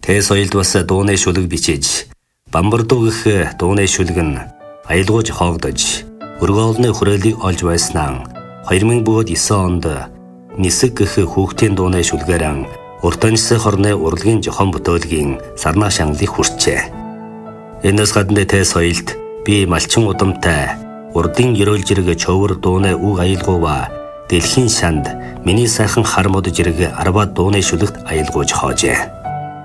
Тэ соёлд бас дууны шүлэг бичиж, бамбардуу гэх дууны шүлэг нь аялгууж хоогдож, өргөөлны хүрээлийг олж байснаа 2009 онд Нисэг гэх хүүхдийн дууны шүлгээрэн уртанчсан хорны урлагийн зохион бүтээлгийн сарнаа шаналыг хүрчээ. Энэс гадна тэ соёлд би малчин удамтай урдын ерөөл жирэг човөр дууны үг аялгуува дэлхийн шанд миний сайхан хармод жирэг арба дууны шүлэгт аялгууж хоожээ.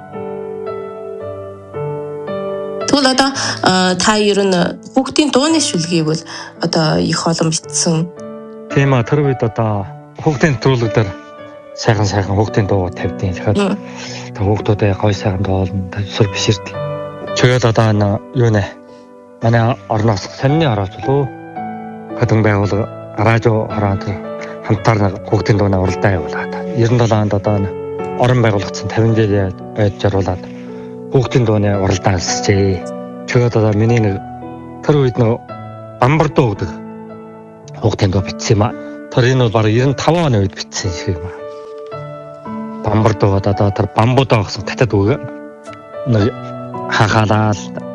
Тэгвэл одоо та ер нь хүүхдийн дууны шүлгийг бол одоо их олон бичсэн. Тийм а тэр үед одоо хүүхдийн нэвтрүүлэг дээр сайхан хүүхдийн дуу тавьдیں۔ Тэгэхээр хүүхдүүдээ гоё сайхан дуулна, сур биширдэл. Тэгээд одоо юу нэ? Манай орноос сонины орооч лөө хөдөн байгууллага радио хороод хамтаар хүүхдийн дууны уралдаан явуулаад 97 онд одоо орон байгуулагдсан 50 жилийн байж жаруулаад хүүхдийн дууны уралдаан алсжээ. Тэгээд одоо миний тэр үед бамбардуу гэдэг хүүхдийн дуу бичсэн юм а. Тэр энэ бол бараг 95 оны үед бичсэн шиг юм а. Бамбардуу одоо тэр бамбуудаа гэсэн татад үг хахалаа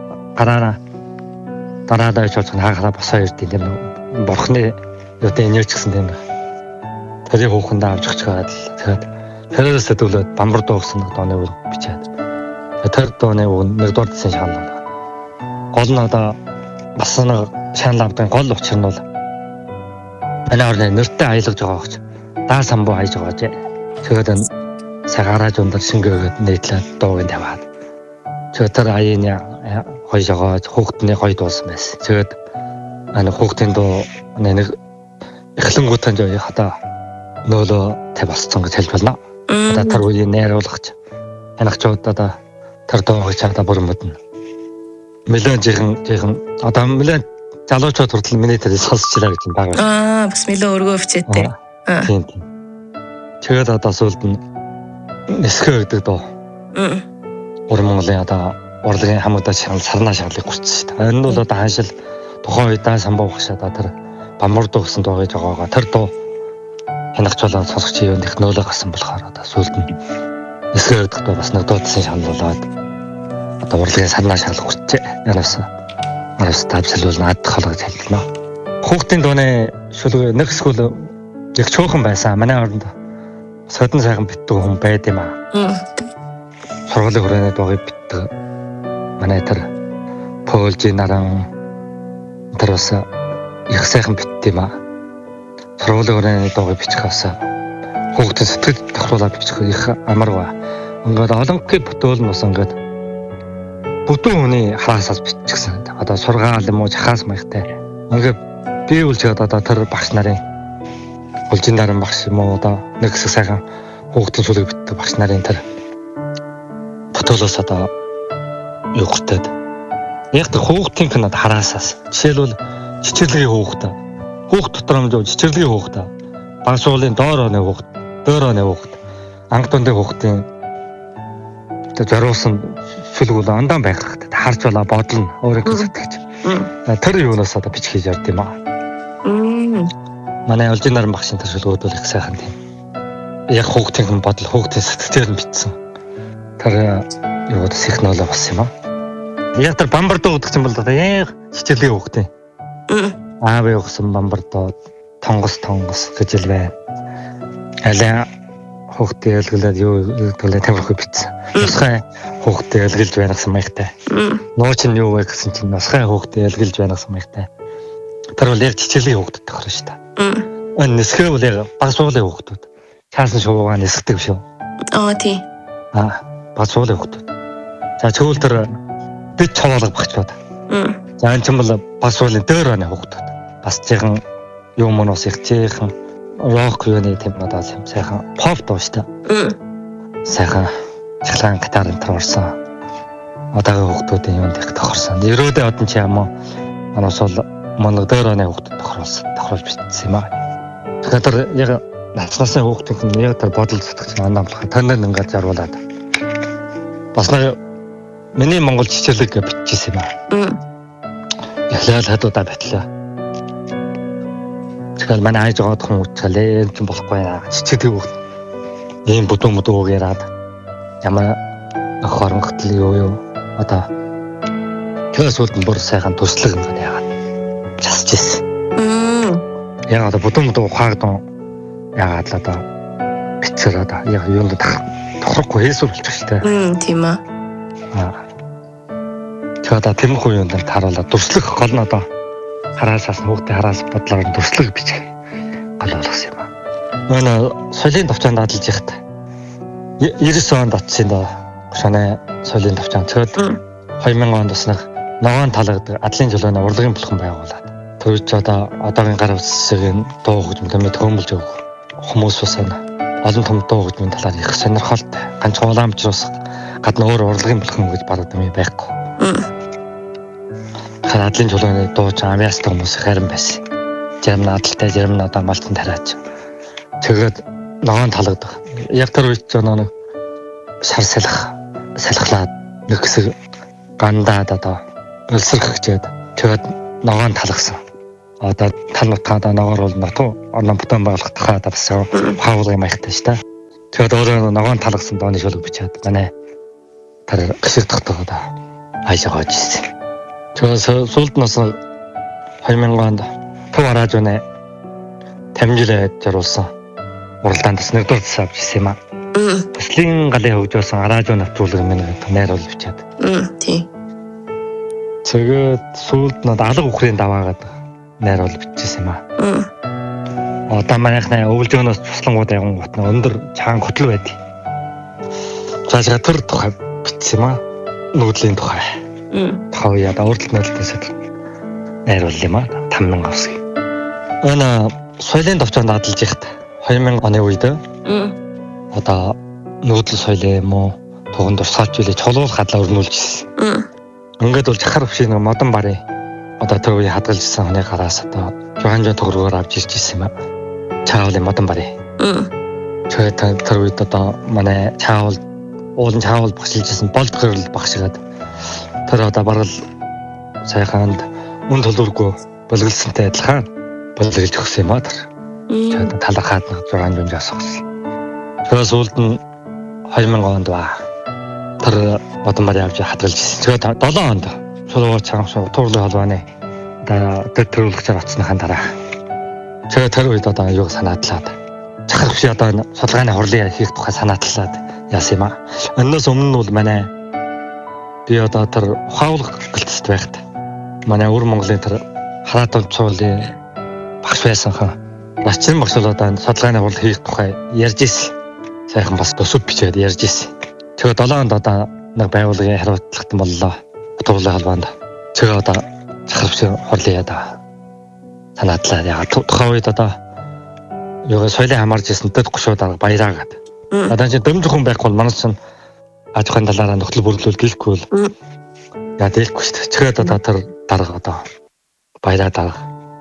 дараалаа ч болсон хахалаа босоо ирдیں۔ Тэр бурхны юутай энерги гэсэн юм. Тэрийг хүүхэндээ авч чагаад тэгээд тэрээс төлөөд бамбардуу гэсэн дууны үг бичээд. Тэр дууны үг нэгдүгээр дэсэн шанална. Гол нь одоо бас шанал авдаг гол учир нь бол манай орны нэртэй аялгаж байгаа гэж даа самбуу хайж байгаа ч. Тэгээд сагараж ундар шингээгээд нийтлээд дуугийн таваад. Тэгээд тэр аяны хойж байгаа хүүхдний гоё дуусан байсан. Тэгээд хүүхдийн дуу нэг эхлэнгүүтэн жоо хата нөөлөө тэ болсон гэж хэлж байна. Одоо тэр үеийн найруулгач анхчууд одоо тэр дууг чамдаа бүр мэднэ. Мэлэн жихэн одоо мэлэн залуучууд хүртэл миний тэрийг сонсчлаа гэж юм байгаа. Бас мэлэн өргөө өвчтэй. Тийм. Тэгээд одоо сүүлд нь Нисгэ гэдэг дуу. Уран Монголын одоо урлагийн хамгаалалт шанал сарнаа шаналыг гүйцсэн шүү дээ. Энэ нь бол одоо хаашил тухайн үед даан самбуу багшаа тэр бамбардуу гэсэн дуу гэж байгаагаа тэр дуу хянагчлаад сонсогч юм их нөөлөө гасан болохоор одоо сүүлд нь Нисгэ гэдэг дуу бас нэгдсэн шанал болоод одоо урлагийн сарнаа шанал гүйцээ. Араас тавьсалвал наадах холгож хэлнэ. Хүүхдийн дууны шүлэг нэг эсвэл яг чуухан байсан. Манай оронд содон сайхан битдэг хүн байд юм аа. Сургуулийн хүрээний дуугийг битдэг. Манай тэр Полжи наран тэр бас их сайхан битд юм аа. Сургуулийн хүрээний дуугийг бичих авсаа. Хүүхдийн сэтгэл тохируулаад бичих их амарга. Ингээд олонхны бүтээл нь бас ингээд бүдүүн хүний хаасаас биччихсэн. Одоо сургаал юм уу жахаас маягтай. Ингээд би үлчээд одоо тэр багш нарын Улжин наран багш юм уу одоо нэг хэсэг сайхан хүүхдийн шүлэг битдэг багш нарын тэр бүтээлээс одоо юу гутаад. Яг тэр хүүхдийн кинод хараасаас. Жишээлбэл чичирлэгийн хүүхд. Хүүхд дотор юм чичирлэгийн хүүхд. Баг суулын доор оны хүүхд. Анх дундын хүүхдийн тэр зориулсан шүлгүүл андан байх хэрэгтэй. Харж болоо бодлоо өөрийнхөө сэтгэж. Тэр юунаас одоо бичих хийж ярд юм аа. Манай Улжин наран багшийн тэр шүлгүүд бол их сайхан тийм. Яг хүүхдийн бодол хүүхдийн сэтгэлээр нь битсэн. Тэр юу гэдэг технологи болсон юм аа. Яг тэр бамбардуу гэдэг юм бол одоо яг чичирлэгийн хүүхдийн. Аав явсан бамбардуу тонгос гэж л байна. Алаа хүүхдээ ялгалаад юу гэдгэлээ тамирхуу битсэн. Нусгай хүүхдээ ялгалж байна гэсэн маягтай. Нууч нь юу вэ гэсэн чинь нусгай хүүхдээ ялгалж байна гэсэн маягтай. Тэр бол яг чичирлэгийн хүүхдэд тохирно шүү дээ. Нисгэ бол яг баг суулын хүүхдүүд. Чаасан шуугаа нисгдэг биш үү? Тийм. Баг суулын хүүхдүүд. За чөөл тэр бид цаваалга багчууд. За энэ ч юм бол баг суулын дээр оны хүүхдүүд. Бас жихэн юм моноос их жихэн рок юуны тийм надад сайхан pop дуу шүү дээ. Сайхан чиглэн гитар энэ төр орсон. Одоогийн хүүхдүүдийн юунд их тохирсон. Ерөөдөө одон ч юм уу манаас бол Монгол дээр оны хүүхдэд тохируулж бичсэн юм аа. Тэгэхээр яг нацнасны хүүхдийн яг тэр бодол зүтгэж анамлах танаар ингээд заруулаад. Бас нэг миний Монгол чичирлэг биччихсэн юм аа. Эхлээл хадуудаа битлээ. Тэгэхээр манай айж байгаа хүн уучаалээ юм болохгүй яа. Чичирлэг хүүхд ийм бүдүүн яриад ямар хооронготл юу одоо тэгээс үүд бүр сайхан төслөг юм яагаад часч ирсэн. Яагаад бодон ухаагдсан яагаад л одоо бицэр одоо яг юунд тохирохгүй хэлсүр болчих шүү дээ. Тийм аа. Тэгээд тэрнхүү юунд таруулаад төслөх гол нь одоо хараасаас хүүхдээ хараас бодлоор төслөг бичих гол болгосон юм аа. Манай соёлын товчоонд адалж яхад 90 онд очсон доо шанаа соёлын товчоон. Тэгээд 2000 онд бас нэг ногоон талагдаг адлын жолооны урлагийн булхан байгуулад төрөж одоогийн гар үсгийн дуу хөгжмөд төгөмөлж өгөх хүмүүс бас олон том дуу хөгжмийн талаар их сонирхолтой ганцхан уламжруулах гадна өөр урлагийн булхан гэж барууд юм байхгүй. Адлын жолооны дууч авьяастай хүмүүс харин байсан. Зарим нь адалтай, зарим нь одоо малтан тариач. Тэгээд ногоон талагдаг. Яг тэр үед нэг шар салхлаад нэг хэсэг гандаад одоо өлсөрөх гэжээд тэгээд ногоон талагсан. Одоо тал нутгаа ногоор бол нотуу орон бүтэн болгох тухай бас хавлын маягтай шүү дээ. Тэгээд өөрөө ногоон талагсан дооны шүлэг бичээд манай тэр гişиг тогтоогоо хайшааж ирсэн. Тэгээд сүүлд нас 2000 онд төв радионы тамжилаа зориулсан уралдаанд бас нэгдүгээр засаг авч ирсэн юм аа. Төслийн галын хөгжүүлсэн радио навчуулга минь найруулж бичээд. Тийм. Тэгээд сүүлд нь алга үхрийн даваагаад найруулж бичсэн юм аа. Одоо манайхны өвлжөөнөөс туслангууд яган гот өндөр чаан хөтөл байдаг. Цаашаа тэр тухай бичсэн юм аа. Нүүдлийн тухай. Тав яа урдл нөлтөөсөд найруулсан юм аа. Тамнан авсгий. Ана соёлын товчоонд адалж яхад 2000 оны үед одоо нүүдэл соёлын юм уу туган дурсгалж билээ чулуулах хадлаа өрнүүлж ирсэн. Ингээд бол жахар бишээ нэг модон барыг одоо тэр үе хадгалж ирсэн хүний гараас одоо Жоханжо төгрөгөөр авч ирж ирсэн юм аа. Чаавлын модон барыг. Тэгээд тэр үед одоо манай чаавал уулын чаавал багшилж ирсэн болд гэрэл багшигаад тэр одоо барал сайханд үн төлөвлөгөө боловлсонтой адилхан боловлж өгсөн юм аа тэр. Тэгээд талархаад Жоханжонд асуусан. Тэгээд сүүлд нь 2000 онд тэр модон барыг авч хадгалж ирсэн. Тэгээд 7 онд шулуур чанга турлын холбооны одоо төрүүлэгчээр оцсныхаа дараа тэгээд тэр үед одоо юу санаадлаад чахар биш одоо судалгааны хурлын хийх тухай санаадлаад яасан юм аа. Өнөөс өмнө нь бол манай би одоо тэр ухаалаг гэлтэст байхад манай өвөр Монголын тэр хараатан цуулын багш байсан хан Бачрын багш бол одоо судалгааны хурл хийх тухай ярьж ирсэн. Сайхан бас төсөв бичээд ярьж ирсэн. Тэгээд 7 онд одоо нэг байгууллагын хариуцлагатан боллоо. Турлын холбоонд. Тэгээд одоо чахар биш хурлын яда санаадлаа яа тухайн үед одоо юу соёлын хамаарч ирсэн дэд гушууд арга баяраагаад. Одоо чи дөмж хүн байхгүй бол манайс чинь аж ахуйн талаараа нөхцөл бүрдүүлэлт гэлэхгүй бол яа дэлэхгүй шүү дээ. Тэгээд одоо тэр дарга одоо баяраа дарга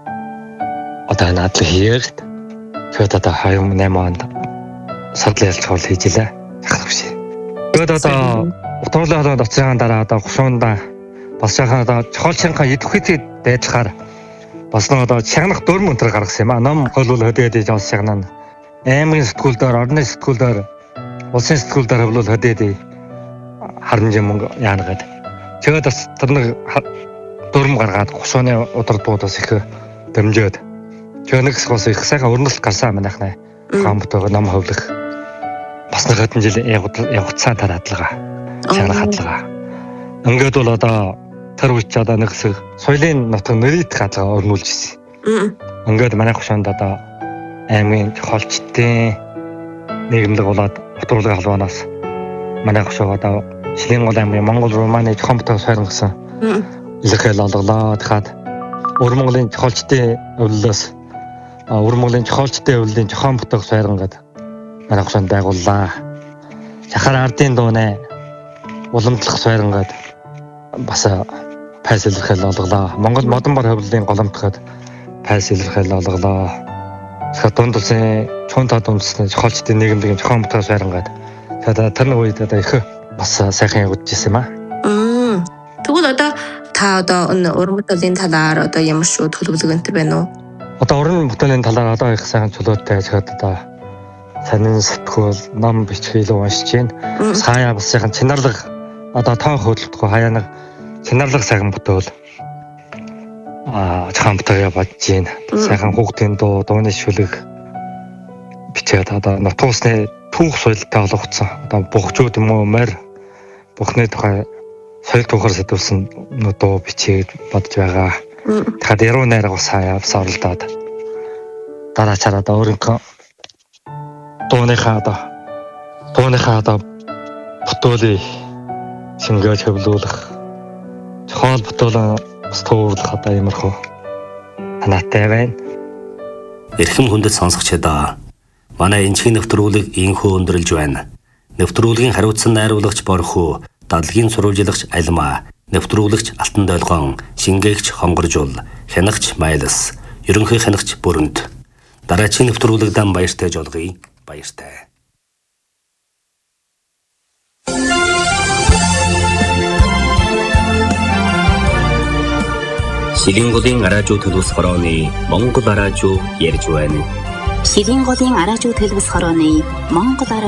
одоо наадлыг хийгээд тэгээд одоо 2008 онд сардлын ялч хол хийж илээ. Чахар биш. Тэгээд одоо турлын холбоонд оцсны дараа одоо гушуундаа бас яхаа одоо чохолчинхаа идэвхтэй дайдлахаар бас нэг одоо чагнах дөрм өнтер гаргасан юм аа. Ном хөлвөл хөдөөд иж авс чагнаа. Аймгийн сэтгүүлдээр, орны сэтгүүлдээр, улсын сэтгүүлдээр хөвлөл хөдөөд харамж мөнгө яанагаад. Тэгээд бас тэр нэг дөрм гаргаад гушууны удирдуудаас их дэмжөөд. Тэгээд нэг бас их сайхан өрнөлт гарсан манайхнаа. Хамтгаа ном хөвлөх. Бас нэг хэдэн жил явцсан тарадлага. Чанар хадлага. Ингээд бол одоо тэр үеч одоо нэг хэсэг соёлын нутаг нэрийт хадлага өрнүүлж ирсэн. Ингээд манай гушуунд одоо аймгийн чухалчдын нийгэмлэг болоод утгуулагын холбооноос манай гушуу одоо Шилэн гол аймгийн Монгол Руманы зохион бүтээн сойрнгосон илэрхийл олголоо. Тэгэхээр Өвөр Монголын чухалчдын өвлөлөөс Өвөр Монголын чухалчдын өвлөлийн зохион бүтээн сойрнгод манай гушуунд байгууллаа. Чахар ардын дууны уламжлах сойрнгод бас пайс илэрхийл олголоо. Монгол модон бар хөвлөлийн голомтгоод пайс илэрхийл олголоо. Тэгэхээр дунд улсын чуун таад үндэсний чухалчдын нийгэмлэгийн зохион бүтээн сойрнгод тэгээд тэр үед одоо их бас сайхан явагдаж ирсэн юм аа. Тэгвэл одоо та одоо уран бүтээлийн талаар одоо ямар шүү төлөвлөгөөнтэй байна уу? Одоо уран бүтээлийн талаар одоо их сайхан чөлөөтэй ажиллаад одоо сонин сэтгүүл ном бичгээл уншиж байна. Сая булсынхан чинарлаг одоо тоон хөдөлгдөггүй хаяанаг чинарлаг сайхан бүтээл чахан бүтээл бодож байна. Сайхан хүүхдийн дууны шүлэг бичээд одоо нутгуусны түүх соёлтой болгоцсон. Одоо бухчууд юм уу морь бухны тухай соёл түүхээр сэтгүүлсэн дуу бичээд бодож байгаа. Тэгэхээр яруу найраг сая авс оролдоод дараачаар одоо өөрийнхөө дууныхаа одоо бүтээлийг шингээж хөвлүүлэх хоол бүтээлээ стуурлах одоо иймэрхүү танаатай байна. Эрхэм хүндэт сонсогчдоо манай энчгийн нэвтрүүлэг инхүү өндөрлж байна. Нэвтрүүлгийн хариуцсан найруулагч Борхуу, дадлгийн сурвалжлагч Алма, нэвтрүүлэгч Алтан Долгон, шингээгч Хонгоржул, хянагч Майлас, ерөнхий хянагч Бүрэнт. Дараагийн нэвтрүүлэгдэн баяртай жолгоё. Баяртай. Шилийн голын араажуу төлөвс хорооны Монгол араажуу ярьж байна. Шилийн голын араажуу төлөвс хорооны Монгол